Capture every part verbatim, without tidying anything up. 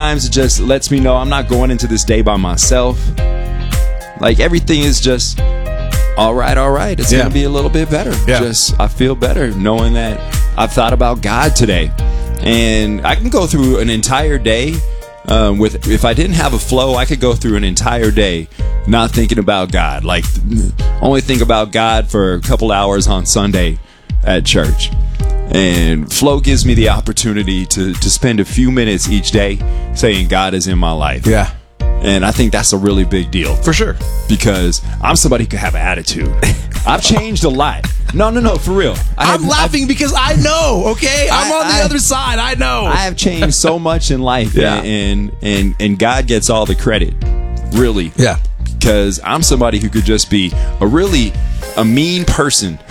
sometimes it just lets me know I'm not going into this day by myself. Like, everything is just all right, all right. It's yeah. going to be a little bit better. Yeah. Just, I feel better knowing that I've thought about God today. And I can go through an entire day um, with, if I didn't have a flow, I could go through an entire day not thinking about God. Like, only think about God for a couple hours on Sunday at church. And flow gives me the opportunity to, to spend a few minutes each day saying God is in my life. Yeah. And I think that's a really big deal. For sure. Because I'm somebody who can have an attitude. I've changed a lot. No, no, no, for real. I I'm have, laughing I've, because I know, okay? I'm I, on the I, other side. I know. I have changed so much in life. Yeah. And, and, and God gets all the credit. Really. Yeah. Because I'm somebody who could just be a really a mean person.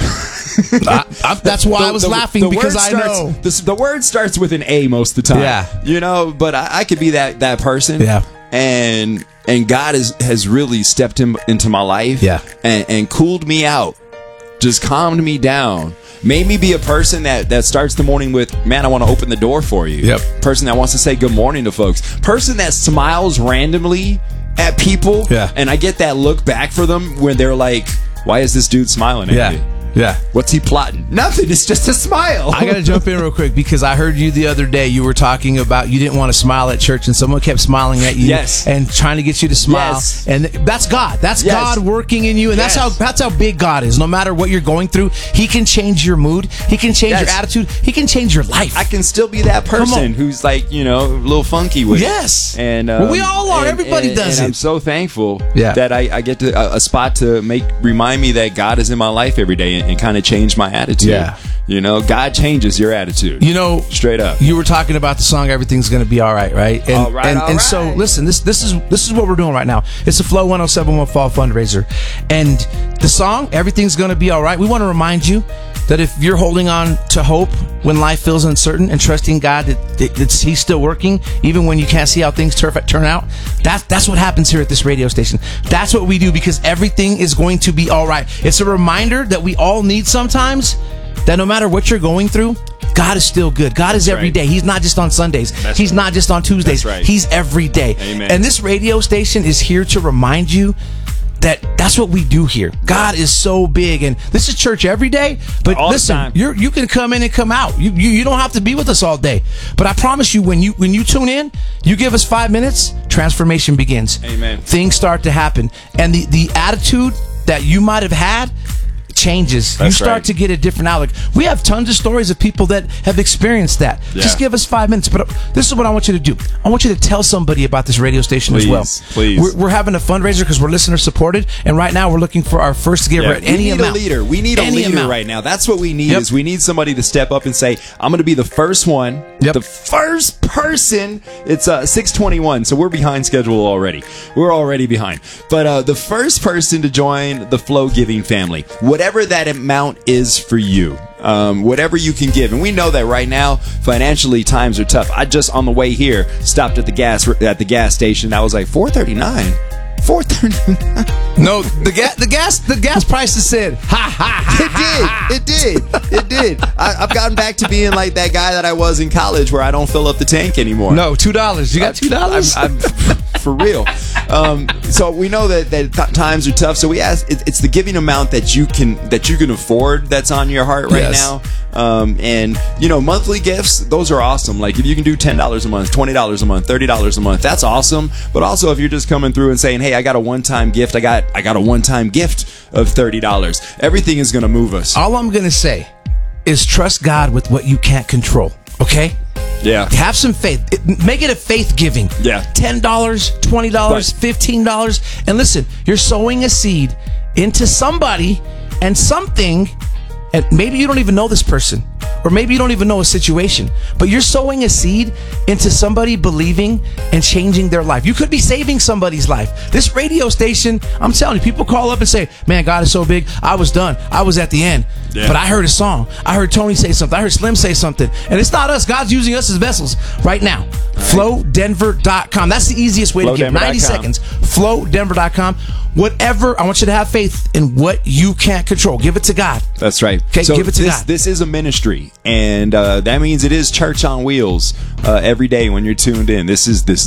I, I, that's why The- I was the- laughing the because word I starts- know. The, the word starts with an A most of the time. Yeah. You know, but I, I could be that, that person. Yeah. And and God is, has really stepped in, into my life. Yeah. And, and cooled me out. Just calmed me down. Made me be a person that, that starts the morning with, man, I want to open the door for you. Yep. Person that wants to say good morning to folks. Person that smiles randomly at people. Yeah. And I get that look back for them when they're like, why is this dude smiling at Yeah. me? Yeah. What's he plotting? Nothing. It's just a smile. I got to jump in real quick because I heard you the other day. You were talking about you didn't want to smile at church and someone kept smiling at you Yes. and trying to get you to smile. Yes. And that's God. That's Yes. God working in you. And Yes. that's how that's how big God is. No matter what you're going through, He can change your mood. He can change Yes. your attitude. He can change your life. I can still be that Come on. person who's like, you know, a little funky with Yes. it. And um, Well, we all are. and- Everybody and- does and it. I'm so thankful Yeah. that I, I get to a, a spot to make remind me that God is in my life every day and, and kind of change my attitude. Yeah. You know, God changes your attitude. You know, Straight up. You were talking about the song "Everything's Gonna Be All Right," right? And, All right, and, all and so, right. listen, this this is this is what we're doing right now. It's a Flow one oh seven one Fall fundraiser, and the song "Everything's Gonna Be All Right." We want to remind you that if you're holding on to hope when life feels uncertain and trusting God that, that it's, He's still working, even when you can't see how things turn turn out, that's that's what happens here at this radio station. That's what we do because everything is going to be all right. It's a reminder that we all need sometimes. That no matter what you're going through, God is still good. God is every right. day. He's not just on Sundays. That's He's right. not just on Tuesdays. That's right. He's every day. Amen. And this radio station is here to remind you that that's what we do here. God is so big, and this is church every day. But All the listen, time. you're you can come in and come out. You, you you don't have to be with us all day. But I promise you, when you when you tune in, you give us five minutes, transformation begins. Amen. Things start to happen, and the the attitude that you might have had changes. That's you start right. to get a different outlook. We have tons of stories of people that have experienced that. Yeah. Just give us five minutes. But this is what I want you to do. I want you to tell somebody about this radio station as well. Please, please. We're, we're having a fundraiser because we're listener supported, and right now we're looking for our first giver Yeah, at any we need amount. a leader. We need a Any leader amount. right now. That's what we need. Yep. Is we need somebody to step up and say, "I'm going to be the first one, Yep. the first person." It's uh, six twenty-one, so we're behind schedule already. We're already behind. But uh, the first person to join the Flow Giving family, whatever that amount is for you. Um, whatever you can give, and we know that right now financially times are tough. I just on the way here stopped at the gas at the gas station. I was like four thirty-nine. four thirty-nine. No, the gas, the gas, the gas prices said, ha ha ha. It did. It did. It did. I, I've gotten back to being like that guy that I was in college, where I don't fill up the tank anymore. No, two dollars. You got two dollars. I'm, I'm for real. Um, so we know that that th- times are tough. So we ask. It, it's the giving amount that you can that you can afford that's on your heart right Yes. now. Um, and you know, monthly gifts, those are awesome. Like if you can do ten dollars a month, twenty dollars a month, thirty dollars a month, that's awesome. But also if you're just coming through and saying, "Hey, I got a one-time gift. I got I got a one-time gift of thirty dollars." Everything is going to move us. All I'm gonna say is trust God with what you can't control. Okay. Yeah. Have some faith. It- make it a faith giving. Yeah. ten dollars, twenty dollars, Right. fifteen dollars. And listen, you're sowing a seed into somebody and something, and maybe you don't even know this person, or maybe you don't even know a situation, but you're sowing a seed into somebody believing and changing their life. You could be saving somebody's life. This radio station, I'm telling you, people call up and say, "Man, God is so big. I was done. I was at the end. Yeah. But I heard a song. I heard Tony say something. I heard Slim say something." And it's not us. God's using us as vessels right now. flow denver dot com. That's the easiest way to give. ninety seconds. flow denver dot com. Whatever, I want you to have faith in what you can't control. Give it to God. That's right. Okay, so give it to this, God. This is a ministry, and uh, that means it is church on wheels uh, every day when you're tuned in. This is this.